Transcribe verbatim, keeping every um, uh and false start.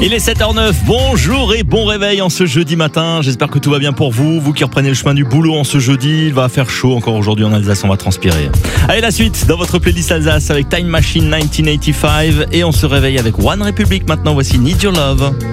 Il est sept heures neuf, bonjour et bon réveil en ce jeudi matin. J'espère que tout va bien pour vous, vous qui reprenez le chemin du boulot en ce jeudi. Il va faire chaud encore aujourd'hui en Alsace, on va transpirer. Allez, la suite dans votre playlist Alsace avec Time Machine dix-neuf cent quatre-vingt-quinze et on se réveille avec One Republic maintenant. Voici Need Your Love.